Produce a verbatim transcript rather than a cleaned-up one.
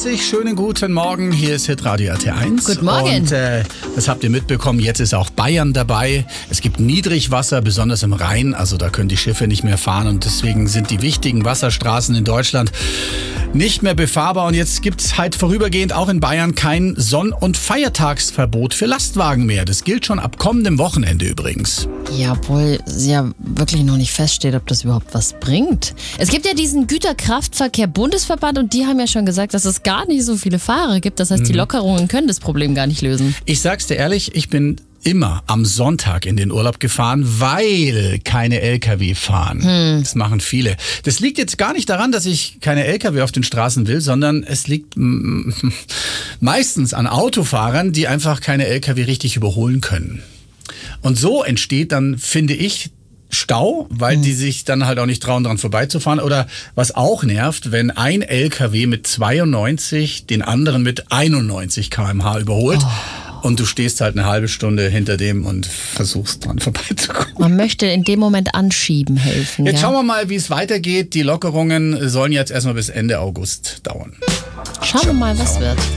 dreißig, schönen guten Morgen, hier ist Hitradio R T eins. Guten Morgen. Und äh, das habt ihr mitbekommen, jetzt ist auch Bayern dabei. Es gibt Niedrigwasser, besonders im Rhein, also da können die Schiffe nicht mehr fahren und deswegen sind die wichtigen Wasserstraßen in Deutschland nicht mehr befahrbar. Und jetzt gibt es halt vorübergehend auch in Bayern kein Sonn- und Feiertagsverbot für Lastwagen mehr. Das gilt schon ab kommendem Wochenende übrigens. Ja, obwohl ja wirklich noch nicht feststeht, ob das überhaupt was bringt. Es gibt ja diesen Güterkraftverkehr-Bundesverband und die haben ja schon gesagt, dass es gar nicht so viele Fahrer gibt. Das heißt, die Lockerungen können das Problem gar nicht lösen. Ich sag's dir ehrlich, ich bin immer am Sonntag in den Urlaub gefahren, weil keine L K W fahren. Hm. Das machen viele. Das liegt jetzt gar nicht daran, dass ich keine L K W auf den Straßen will, sondern es liegt mm, meistens an Autofahrern, die einfach keine L K W richtig überholen können. Und so entsteht dann, finde ich, Stau, weil mhm. die sich dann halt auch nicht trauen, dran vorbeizufahren. Oder was auch nervt, wenn ein L K W mit zweiundneunzig den anderen mit einundneunzig Kilometer pro Stunde überholt. Oh. Und du stehst halt eine halbe Stunde hinter dem und versuchst dran vorbeizukommen. Man möchte in dem Moment anschieben helfen. Jetzt ja? schauen wir mal, wie es weitergeht. Die Lockerungen sollen jetzt erstmal bis Ende August dauern. Schauen wir mal, was wird.